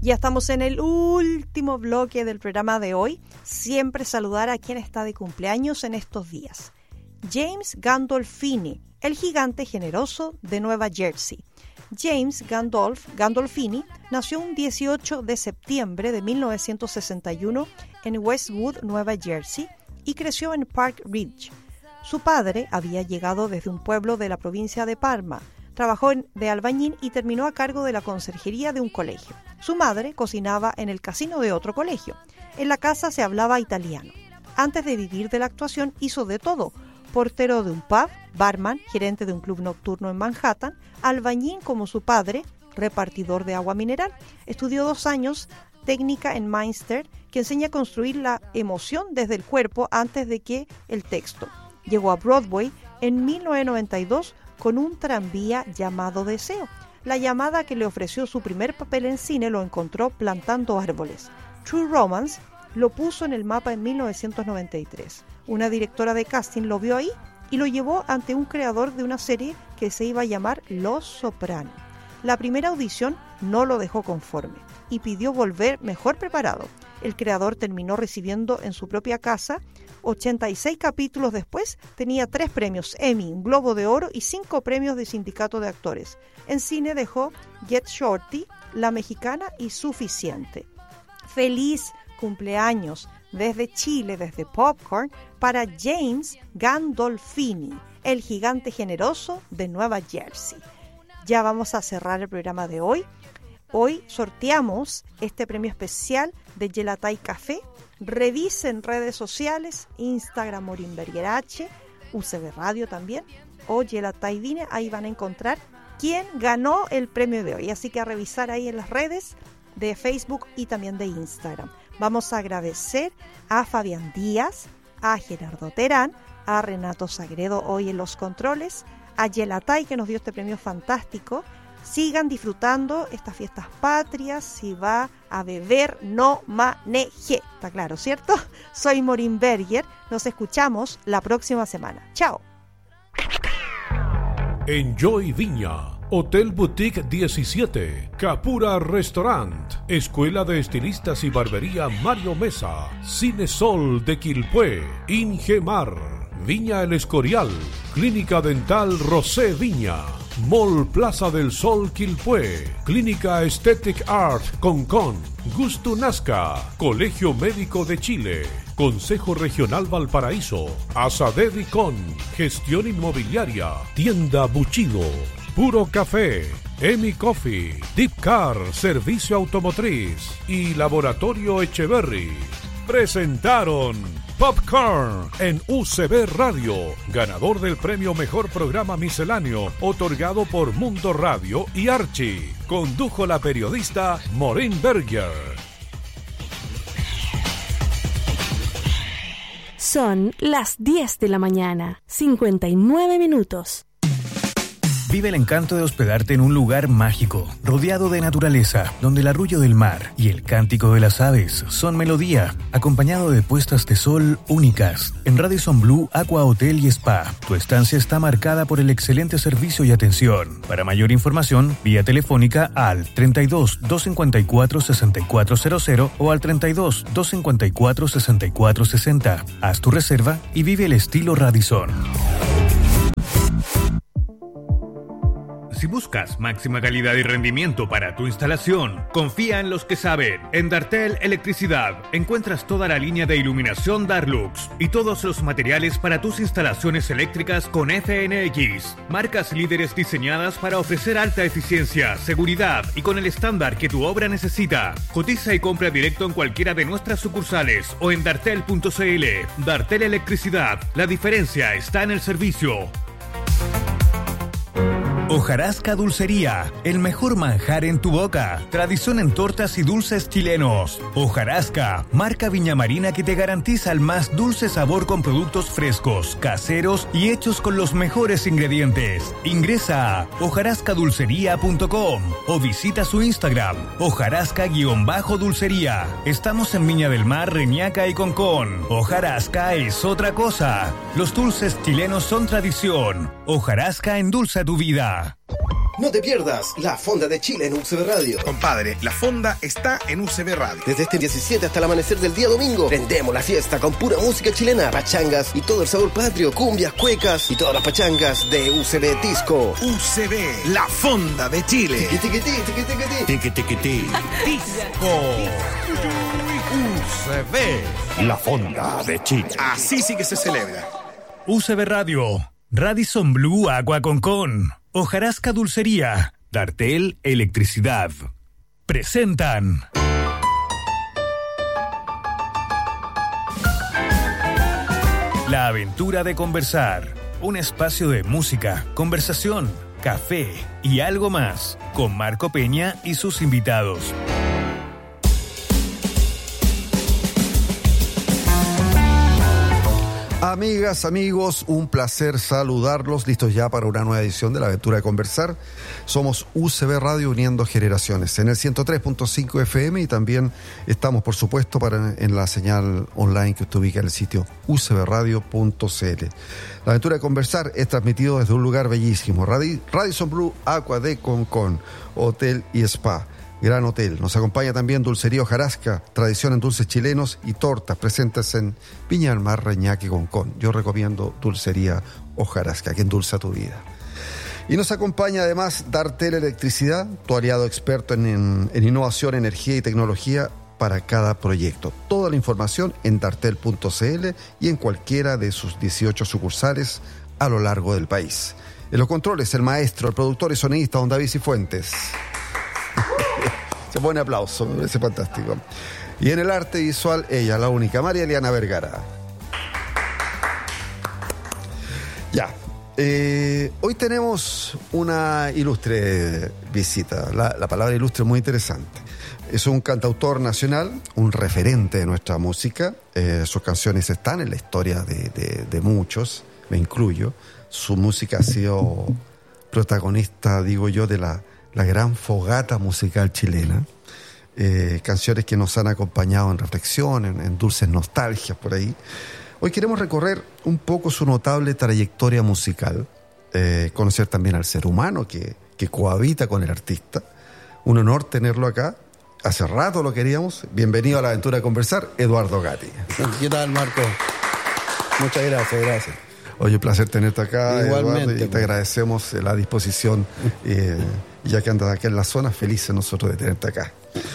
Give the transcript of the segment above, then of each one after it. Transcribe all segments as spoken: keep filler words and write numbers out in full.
Ya estamos en el último bloque del programa de hoy. Siempre saludar a quien está de cumpleaños en estos días. James Gandolfini, el gigante generoso de Nueva Jersey. James Gandolf, Gandolfini nació un dieciocho de septiembre de mil novecientos sesenta y uno en Westwood, Nueva Jersey, y creció en Park Ridge. Su padre había llegado desde un pueblo de la provincia de Parma. Trabajó de albañil y terminó a cargo de la conserjería de un colegio. Su madre cocinaba en el casino de otro colegio. En la casa se hablaba italiano. Antes de vivir de la actuación hizo de todo: portero de un pub, barman, gerente de un club nocturno en Manhattan, albañil como su padre, repartidor de agua mineral. Estudió dos años técnica en Münster, que enseña a construir la emoción desde el cuerpo antes de que el texto. Llegó a Broadway en mil novecientos noventa y dos con un tranvía llamado Deseo. La llamada que le ofreció su primer papel en cine lo encontró plantando árboles. True Romance lo puso en el mapa en mil novecientos noventa y tres. Una directora de casting lo vio ahí y lo llevó ante un creador de una serie que se iba a llamar Los Soprano. La primera audición no lo dejó conforme y pidió volver mejor preparado. El creador terminó recibiendo en su propia casa. ochenta y seis capítulos después tenía tres premios Emmy, un Globo de Oro y cinco premios de Sindicato de Actores. En cine dejó Get Shorty, La Mexicana y Suficiente. Feliz cumpleaños desde Chile, desde Popcorn, para James Gandolfini, el gigante generoso de Nueva Jersey. Ya vamos a cerrar el programa de hoy. Hoy sorteamos este premio especial de Gelatay Café. Revisen redes sociales, Instagram Morimberger H, U C B Radio también, o Gelatay Vine, ahí van a encontrar quién ganó el premio de hoy. Así que a revisar ahí en las redes de Facebook y también de Instagram. Vamos a agradecer a Fabián Díaz, a Gerardo Terán, a Renato Sagredo hoy en los controles, a Gelatay que nos dio este premio fantástico. Sigan disfrutando estas fiestas patrias. Si va a beber, no maneje. Está claro, ¿cierto? Soy Maureen Berger. Nos escuchamos la próxima semana. Chao. Enjoy Viña, Hotel Boutique diecisiete, Capura Restaurant, Escuela de Estilistas y Barbería Mario Mesa, Cine Sol de Quilpué, Ingemar, Viña El Escorial, Clínica Dental Rosé Viña, Mall Plaza del Sol Quilpué, Clínica Aesthetic Art Concon, Gusto Nazca, Colegio Médico de Chile, Consejo Regional Valparaíso, Asadedicon, Gestión Inmobiliaria, Tienda Buchido, Puro Café, Emi Coffee, Deep Car, Servicio Automotriz y Laboratorio Echeverry presentaron Popcorn en U C B Radio, ganador del premio Mejor Programa Misceláneo, otorgado por Mundo Radio y Archie. Condujo la periodista Maureen Berger. Son las diez de la mañana, cincuenta y nueve minutos. Vive el encanto de hospedarte en un lugar mágico, rodeado de naturaleza, donde el arrullo del mar y el cántico de las aves son melodía, acompañado de puestas de sol únicas. En Radisson Blu Aqua Hotel y Spa, tu estancia está marcada por el excelente servicio y atención. Para mayor información, vía telefónica al treinta y dos, doscientos cincuenta y cuatro, sesenta y cuatro cero cero o al treinta y dos, doscientos cincuenta y cuatro, sesenta y cuatro sesenta. Haz tu reserva y vive el estilo Radisson. Si buscas máxima calidad y rendimiento para tu instalación, confía en los que saben. En Dartel Electricidad encuentras toda la línea de iluminación Darlux y todos los materiales para tus instalaciones eléctricas con F N X. Marcas líderes diseñadas para ofrecer alta eficiencia, seguridad y con el estándar que tu obra necesita. Cotiza y compra directo en cualquiera de nuestras sucursales o en dartel punto c l. Dartel Electricidad. La diferencia está en el servicio. Hojarasca Dulcería, el mejor manjar en tu boca. Tradición en tortas y dulces chilenos. Hojarasca, marca viñamarina que te garantiza el más dulce sabor con productos frescos, caseros y hechos con los mejores ingredientes. Ingresa a hojarasca dulcería punto com o visita su Instagram, hojarasca-dulcería. Estamos en Viña del Mar, Reñaca y Concón. Hojarasca es otra cosa. Los dulces chilenos son tradición. Hojarasca endulza tu vida. No te pierdas la Fonda de Chile en U C B Radio. Compadre, la Fonda está en U C B Radio. Desde este diecisiete hasta el amanecer del día domingo, prendemos la fiesta con pura música chilena, pachangas y todo el sabor patrio, cumbias, cuecas y todas las pachangas de U C B Disco. U C B, la Fonda de Chile. Tiqui, tiqui, tiqui, tiqui, tiqui. Tiqui, tiqui, tiqui. Disco. U C B, la Fonda de Chile. Así sí que se celebra. U C B Radio, Radisson Blue Agua Concón, Hojarasca Dulcería, Dartel Electricidad. Presentan La Aventura de Conversar, un espacio de música, conversación, café y algo más, con Marco Peña y sus invitados. Amigas, amigos, un placer saludarlos, listos ya para una nueva edición de La Aventura de Conversar. Somos U C B Radio uniendo generaciones en el ciento tres punto cinco F M y también estamos, por supuesto, para, en la señal online que usted ubica en el sitio u c b radio punto c l. La Aventura de Conversar es transmitido desde un lugar bellísimo, Radi- Radisson Blue Agua de Concón, Hotel y Spa. Gran hotel. Nos acompaña también Dulcería Hojarasca, tradición en dulces chilenos y tortas presentes en Viña del Mar, Reñaca y Concón. Yo recomiendo Dulcería Hojarasca, que endulza tu vida. Y nos acompaña además Dartel Electricidad, tu aliado experto en, en, en innovación, energía y tecnología para cada proyecto. Toda la información en dartel punto c l y en cualquiera de sus dieciocho sucursales a lo largo del país. En los controles, el maestro, el productor y sonidista, don David Cifuentes. Se pone aplauso, me parece fantástico. Y en el arte visual, ella, la única, María Eliana Vergara. Ya, eh, hoy tenemos una ilustre visita. La, la palabra ilustre es muy interesante. Es un cantautor nacional, un referente de nuestra música. Eh, sus canciones están en la historia de, de, de muchos, me incluyo. Su música ha sido protagonista, digo yo, de la... la gran fogata musical chilena, eh, canciones que nos han acompañado en reflexión, en, en dulces nostalgias por ahí. Hoy queremos recorrer un poco su notable trayectoria musical, eh, conocer también al ser humano que, que cohabita con el artista. Un honor tenerlo acá, hace rato lo queríamos. Bienvenido a La Aventura de Conversar, Eduardo Gatti. ¿Qué tal, Marco? Muchas gracias, gracias. Oye, un placer tenerte acá, igualmente, Eduardo, y te agradecemos la disposición, eh, ya que andas acá en la zona, felices nosotros de tenerte acá.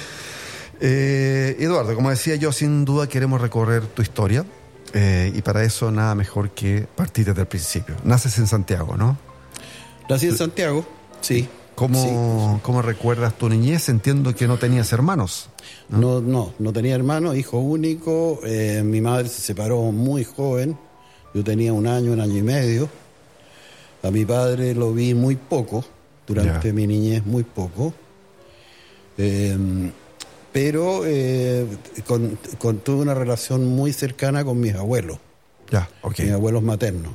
Eh, Eduardo, como decía yo, sin duda queremos recorrer tu historia, eh, y para eso nada mejor que partir desde el principio. Naces en Santiago, ¿no? Nací en Santiago, sí. ¿Cómo, sí. ¿Cómo recuerdas tu niñez? Entiendo que no tenías hermanos. No, no, no, no tenía hermanos, hijo único. Eh, mi madre se separó muy joven. Yo tenía un año, un año y medio. A mi padre lo vi muy poco, durante yeah. mi niñez muy poco. Eh, pero eh, con, con, tuve una relación muy cercana con mis abuelos. Yeah, okay. Mis abuelos maternos.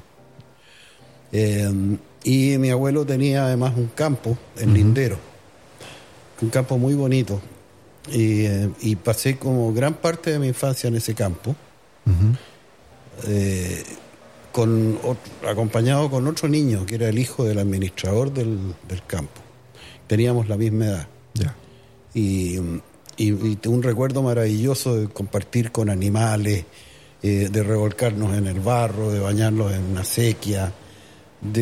Eh, y mi abuelo tenía además un campo en uh-huh. Lindero. Un campo muy bonito. Y, eh, y pasé como gran parte de mi infancia en ese campo. Uh-huh. Eh, con otro, acompañado con otro niño que era el hijo del administrador del, del campo. Teníamos la misma edad. Yeah. Y, y, y un recuerdo maravilloso de compartir con animales, eh, de revolcarnos en el barro, de bañarlos en una sequía,